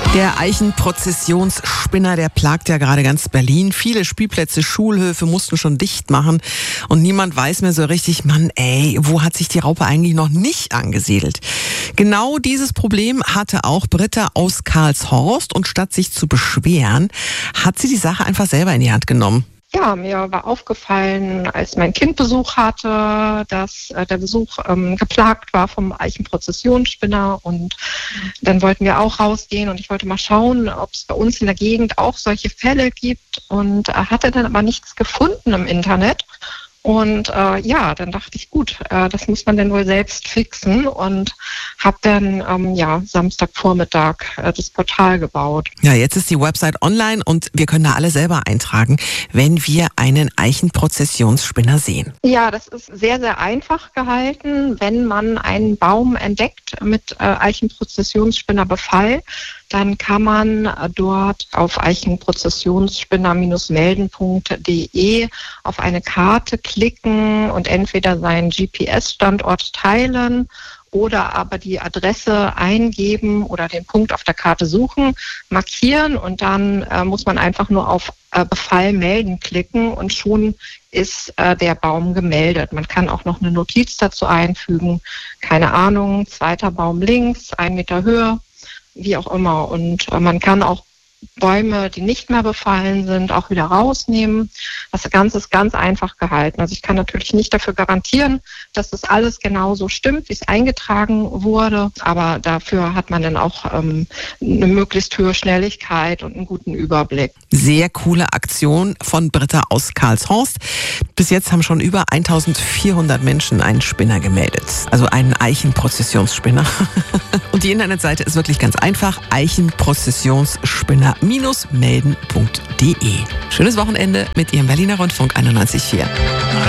Der Eichenprozessionsspinner, der plagt ja gerade ganz Berlin. Viele Spielplätze, Schulhöfe mussten schon dicht machen. Und niemand weiß mehr so richtig, Mann, wo hat sich die Raupe eigentlich noch nicht angesiedelt? Genau dieses Problem hatte auch Britta aus Karlshorst. Und statt sich zu beschweren, hat sie die Sache einfach selber in die Hand genommen. Ja, mir war aufgefallen, als mein Kind Besuch hatte, dass der Besuch geplagt war vom Eichenprozessionsspinner, und dann wollten wir auch rausgehen und ich wollte mal schauen, ob es bei uns in der Gegend auch solche Fälle gibt, und hatte dann aber nichts gefunden im Internet. Und dann dachte ich, gut, das muss man denn wohl selbst fixen, und habe dann Samstagvormittag das Portal gebaut. Ja, jetzt ist die Website online und wir können da alle selber eintragen, wenn wir einen Eichenprozessionsspinner sehen. Ja, das ist sehr, sehr einfach gehalten. Wenn man einen Baum entdeckt mit Eichenprozessionsspinnerbefall, dann kann man dort auf eichenprozessionsspinner-melden.de auf eine Karte klicken und entweder seinen GPS-Standort teilen oder aber die Adresse eingeben oder den Punkt auf der Karte suchen, markieren, und dann muss man einfach nur auf Befall melden klicken und schon ist der Baum gemeldet. Man kann auch noch eine Notiz dazu einfügen, keine Ahnung, 2. Baum links, 1 Meter Höhe, wie auch immer. Und man kann auch Bäume, die nicht mehr befallen sind, auch wieder rausnehmen. Das Ganze ist ganz einfach gehalten. Also ich kann natürlich nicht dafür garantieren, dass das alles genauso stimmt, wie es eingetragen wurde, aber dafür hat man dann auch eine möglichst hohe Schnelligkeit und einen guten Überblick. Sehr coole Aktion von Britta aus Karlshorst. Bis jetzt haben schon über 1400 Menschen einen Spinner gemeldet, also einen Eichenprozessionsspinner. Und die Internetseite ist wirklich ganz einfach, eichenprozessionsspinner-melden.de. Schönes Wochenende mit Ihrem Berliner Rundfunk 91.4.